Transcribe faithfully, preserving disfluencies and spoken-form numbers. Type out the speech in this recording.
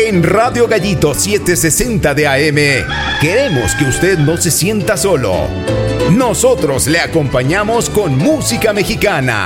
En Radio Gallito setecientos sesenta de A M, queremos que usted no se sienta solo. Nosotros le acompañamos con música mexicana.